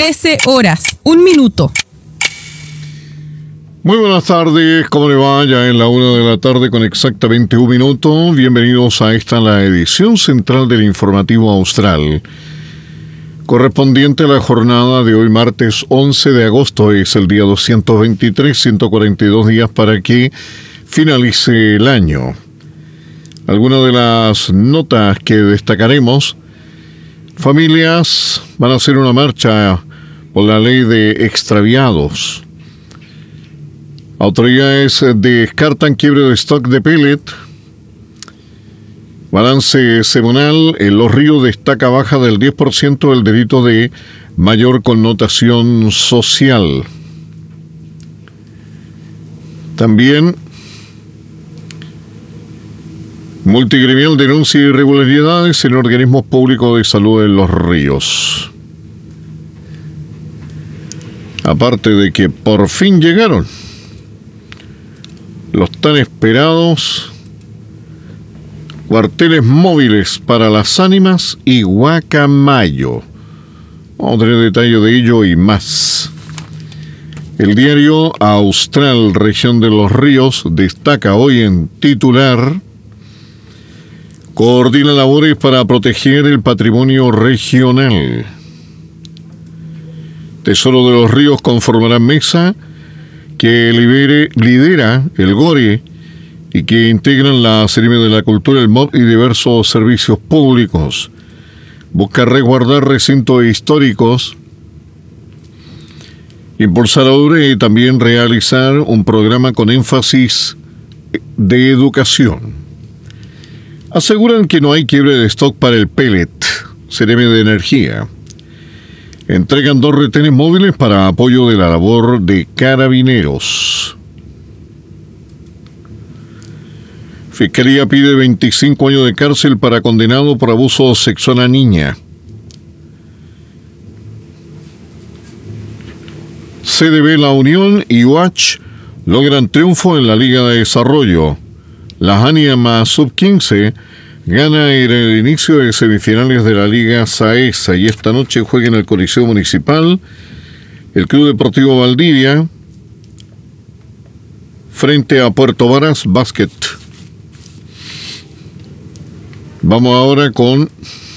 13 horas, 1 minuto. Muy buenas tardes, ¿cómo le va? Ya en la 1 de la tarde con exactamente 1 minuto. Bienvenidos a esta, la edición central del Informativo Austral, correspondiente a la jornada de hoy, martes 11 de agosto. Es el día 223, 142 días para que finalice el año. Algunas de las notas que destacaremos: familias van a hacer una marcha por la ley de extraviados. Autoridades descartan quiebre de stock de pellet. Balance semanal: en Los Ríos destaca baja del 10% del delito de mayor connotación social. También multigremial denuncia irregularidades en organismos públicos de salud en Los Ríos. Aparte de que por fin llegaron los tan esperados cuarteles móviles para Las Ánimas y Guacamayo. Vamos a tener detalle de ello y más. El diario Austral, región de Los Ríos, destaca hoy en titular: coordina labores para proteger el patrimonio regional. Tesoro de Los Ríos conformará mesa que lidera el GORE y que integran la Seremi de la Cultura, el MOB y diversos servicios públicos. Busca resguardar recintos históricos, impulsar obra y también realizar un programa con énfasis de educación. Aseguran que no hay quiebre de stock para el pellet. Seremi de Energía. Entregan 2 retenes móviles para apoyo de la labor de carabineros. Fiscalía pide 25 años de cárcel para condenado por abuso sexual a niña. CDB, La Unión y UH logran triunfo en la Liga de Desarrollo. La Ániama Sub-15 gana en el inicio de semifinales de la Liga Saesa y esta noche juega en el Coliseo Municipal el Club Deportivo Valdivia frente a Puerto Varas Basket. Vamos ahora con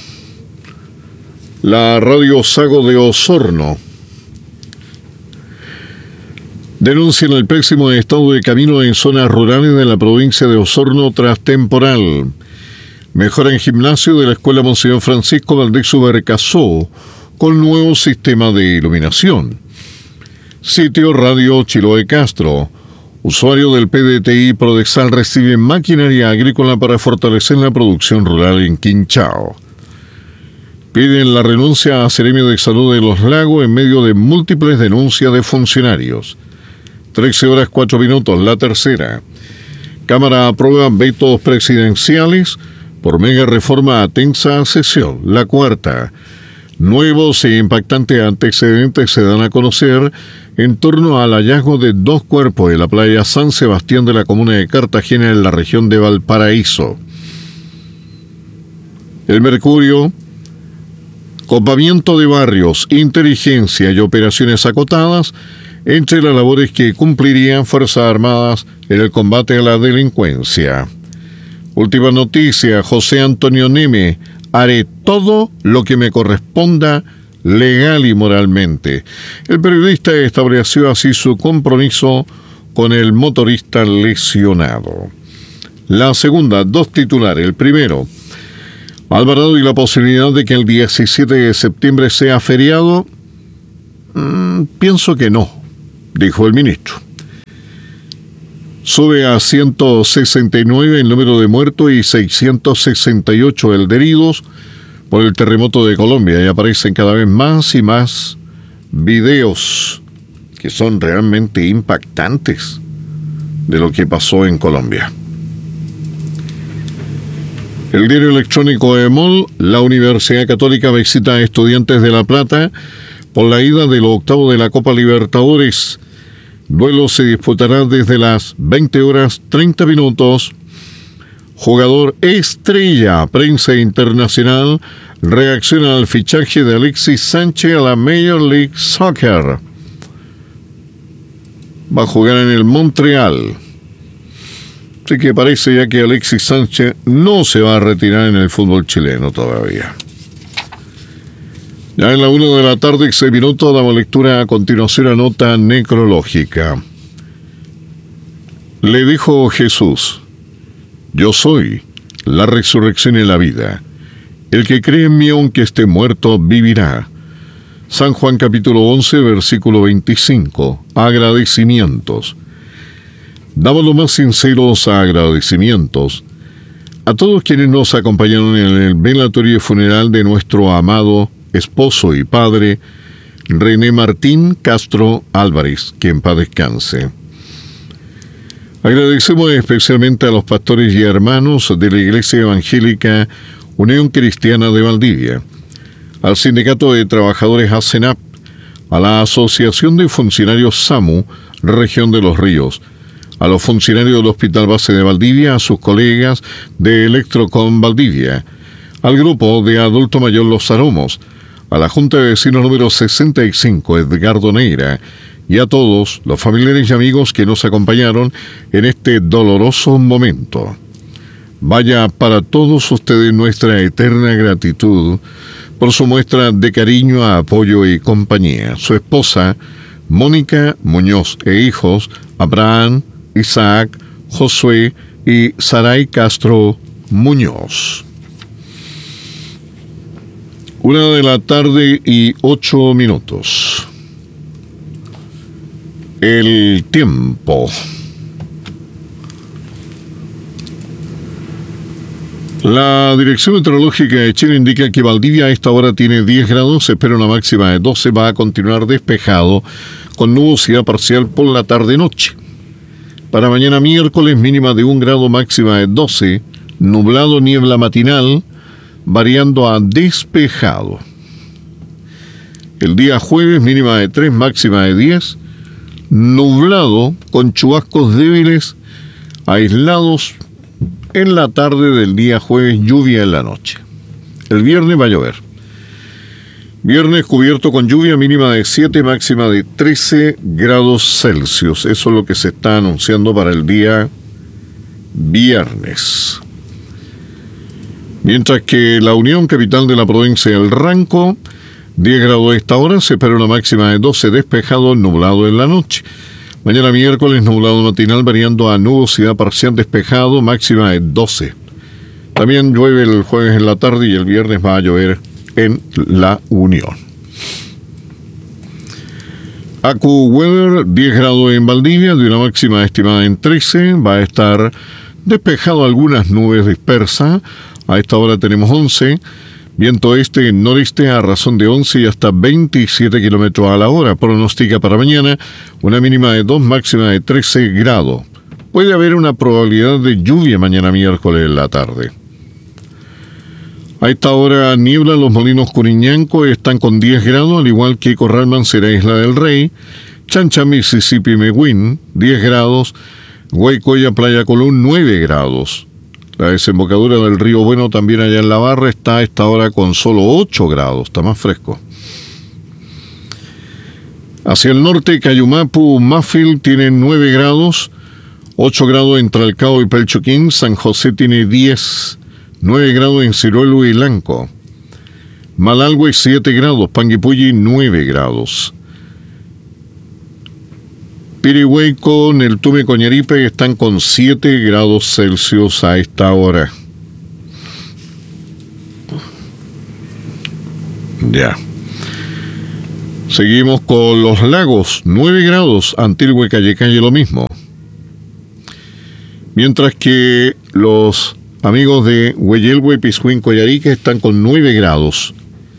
la Radio Sago de Osorno. Denuncian el pésimo estado de camino en zonas rurales de la provincia de Osorno tras temporal. Mejora en gimnasio de la Escuela Monseñor Francisco Valdés Ubercazó con nuevo sistema de iluminación. Sitio Radio Chiloé Castro. Usuario del PDTI Prodexal recibe maquinaria agrícola para fortalecer la producción rural en Quinchao. Piden la renuncia a Seremi de Salud de Los Lagos en medio de múltiples denuncias de funcionarios. 13 horas 4 minutos, la tercera. Cámara aprueba vetos presidenciales por mega reforma a tensa sesión. La cuarta. Nuevos e impactantes antecedentes se dan a conocer en torno al hallazgo de 2 cuerpos en la playa San Sebastián de la comuna de Cartagena en la región de Valparaíso. El Mercurio. Copamiento de barrios, inteligencia y operaciones acotadas entre las labores que cumplirían Fuerzas Armadas en el combate a la delincuencia. Última noticia: José Antonio Neme. Haré todo lo que me corresponda legal y moralmente. El periodista estableció así su compromiso con el motorista lesionado. La segunda, 2 titulares. El primero: Alvarado y la posibilidad de que el 17 de septiembre sea feriado. Pienso que no, dijo el ministro. Sube a 169 el número de muertos y 668 el de heridos por el terremoto de Colombia, y aparecen cada vez más y más videos que son realmente impactantes de lo que pasó en Colombia. El diario electrónico EMOL: la Universidad Católica visita a estudiantes de La Plata por la ida de los octavos de la Copa Libertadores. Duelo se disputará desde las 20 horas 30 minutos Jugador estrella, prensa internacional, reacciona al fichaje de Alexis Sánchez a la Major League Soccer. Va a jugar en el Montreal. Así que parece ya que Alexis Sánchez no se va a retirar en el fútbol chileno todavía. Ya en la 1 de la tarde, 6 minutos, damos lectura a continuación a nota necrológica. Le dijo Jesús: yo soy la resurrección y la vida. El que cree en mí, aunque esté muerto, vivirá. San Juan capítulo 11, versículo 25. Agradecimientos. Damos los más sinceros agradecimientos a todos quienes nos acompañaron en el velatorio y funeral de nuestro amado esposo y padre, René Martín Castro Álvarez, que en paz descanse. Agradecemos especialmente a los pastores y hermanos de la Iglesia Evangélica Unión Cristiana de Valdivia, al Sindicato de Trabajadores ASENAP, a la Asociación de Funcionarios SAMU, Región de los Ríos, a los funcionarios del Hospital Base de Valdivia, a sus colegas de Electrocom Valdivia, al grupo de Adulto Mayor Los Aromos, a la Junta de Vecinos número 65, Edgardo Neira, y a todos los familiares y amigos que nos acompañaron en este doloroso momento. Vaya para todos ustedes nuestra eterna gratitud por su muestra de cariño, apoyo y compañía. Su esposa, Mónica Muñoz, e hijos, Abraham, Isaac, Josué y Saray Castro Muñoz. 1 de la tarde y 8 minutos. El tiempo. La Dirección Meteorológica de Chile indica que Valdivia a esta hora tiene 10 grados, se espera una máxima de 12, va a continuar despejado, con nubosidad parcial por la tarde-noche. Para mañana miércoles, mínima de 1 grado, máxima de 12, nublado, niebla matinal, variando a despejado. El día jueves, mínima de 3, máxima de 10, nublado, con chubascos débiles, aislados en la tarde del día jueves, lluvia en la noche. El viernes va a llover. Viernes cubierto con lluvia, mínima de 7, máxima de 13 grados Celsius. Eso es lo que se está anunciando para el día viernes. Mientras que la Unión, capital de la provincia del Ranco, 10 grados a esta hora, se espera una máxima de 12, despejado, nublado en la noche. Mañana miércoles, nublado matinal, variando a nubosidad parcial, despejado, máxima de 12. También llueve el jueves en la tarde y el viernes va a llover en la Unión. AccuWeather, 10 grados en Valdivia, de una máxima estimada en 13, va a estar despejado, algunas nubes dispersas. A esta hora tenemos 11, viento este-noreste a razón de 11 y hasta 27 kilómetros a la hora. Pronostica para mañana una mínima de 2, máxima de 13 grados. Puede haber una probabilidad de lluvia mañana miércoles en la tarde. A esta hora niebla, los molinos Curiñanco están con 10 grados, al igual que Corral Mancera, Isla del Rey, Chancha, Mississippi, Meguín, 10 grados, Guaycoya, Playa Colón, 9 grados. La desembocadura del río Bueno, también allá en La Barra, está a esta hora con solo 8 grados, está más fresco. Hacia el norte, Cayumapu, Mafil tiene 9 grados, 8 grados en Tralcao y Pelchoquín, San José tiene 10, 9 grados en Ciruelo y Lanco. Malalgüe 7 grados, Panguipulli 9 grados. Pirihueco, Neltume, Coñaripe están con 7 grados Celsius a esta hora. Ya. Seguimos con los lagos, 9 grados, Antilhue, Calle lo mismo. Mientras que los amigos de Hueyelhue, Piscuín, Coyarique están con 9 grados.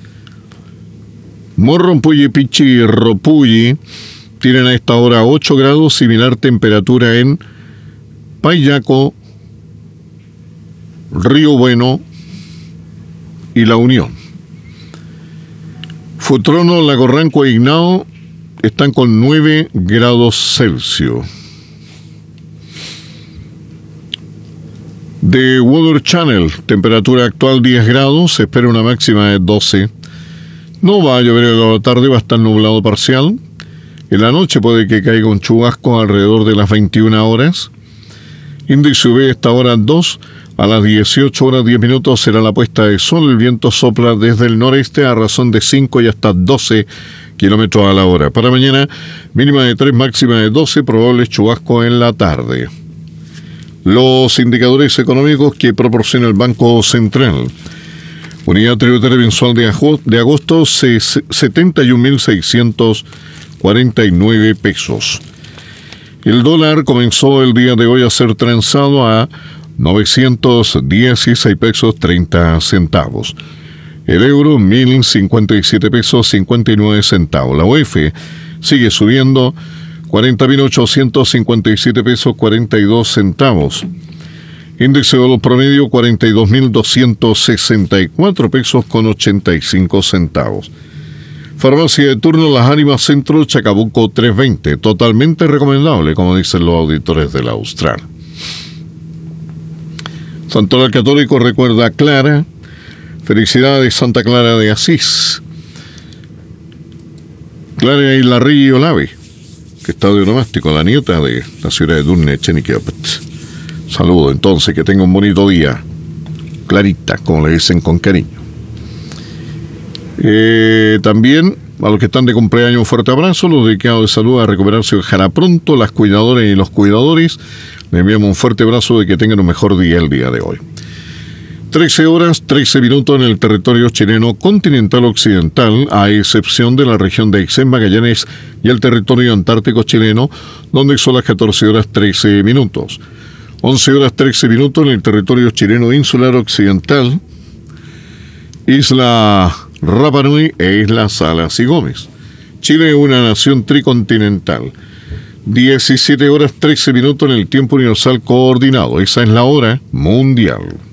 Morrompulli, Pichi y Ropulli tienen a esta hora 8 grados, similar temperatura en Payaco, Río Bueno y La Unión. Futrono, Lago Ranco e Ignao están con 9 grados Celsius. The Weather Channel, temperatura actual 10 grados, se espera una máxima de 12. No va a llover en la tarde, va a estar nublado parcial. En la noche puede que caiga un chubasco alrededor de las 21 horas. Índice UV esta hora 2, a las 18 horas 10 minutos será la puesta de sol. El viento sopla desde el noreste a razón de 5 y hasta 12 kilómetros a la hora. Para mañana, mínima de 3, máxima de 12, probable chubasco en la tarde. Los indicadores económicos que proporciona el Banco Central. Unidad tributaria mensual de agosto, 71.649 pesos. El dólar comenzó el día de hoy a ser transado a 916 pesos 30 centavos. El euro, 1.057 pesos 59 centavos. La UF sigue subiendo, 40.857 pesos 42 centavos. Índice de dólar promedio, 42.264 pesos con 85 centavos. Farmacia de turno Las Ánimas Centro, Chacabuco 320. Totalmente recomendable, como dicen los auditores de la Austral. Santoral Católico recuerda a Clara. Felicidades, Santa Clara de Asís. Clara Ilarri Olave, que está de onomástico, la nieta de la ciudad de Durne, Cheniqueopet. Saludo entonces, que tenga un bonito día. Clarita, como le dicen con cariño. También a los que están de cumpleaños, un fuerte abrazo. Los dedicados de salud a recuperarse, ojalá pronto. Las cuidadoras y los cuidadores, les enviamos un fuerte abrazo de que tengan un mejor día el día de hoy. 13 horas, 13 minutos en el territorio chileno continental occidental, a excepción de la región de Aysén, Magallanes y el territorio antártico chileno, donde son las 14 horas, 13 minutos. 11 horas, 13 minutos en el territorio chileno insular occidental, Isla Rapa Nui e Islas Salas y Gómez. Chile es una nación tricontinental. 17 horas 13 minutos en el tiempo universal coordinado. Esa es la hora mundial.